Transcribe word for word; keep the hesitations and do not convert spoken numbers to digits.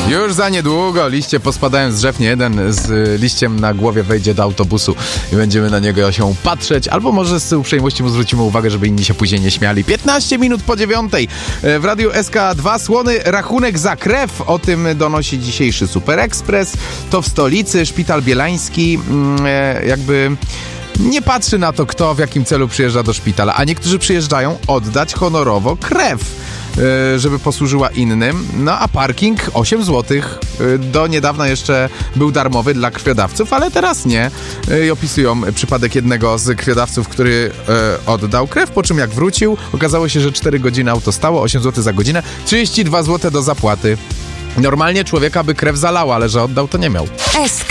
Już za niedługo liście pospadają z drzew. Nie jeden z liściem na głowie wejdzie do autobusu i będziemy na niego się patrzeć. Albo może z uprzejmości mu zwrócimy uwagę, żeby inni się później nie śmiali. piętnaście minut po dziewiątej. W Radiu S K dwa słony rachunek za krew. O tym donosi dzisiejszy Super Express. To w stolicy Szpital Bielański jakby nie patrzy na to, kto w jakim celu przyjeżdża do szpitala, a niektórzy przyjeżdżają oddać honorowo krew, żeby posłużyła innym. No a parking osiem złotych. Do niedawna jeszcze był darmowy dla krwiodawców, ale teraz nie. I opisują przypadek jednego z krwiodawców, który oddał krew, po czym jak wrócił, okazało się, że cztery godziny auto stało, osiem złotych za godzinę, trzydzieści dwa złote do zapłaty. Normalnie człowieka by krew zalała, ale że oddał, to nie miał. S K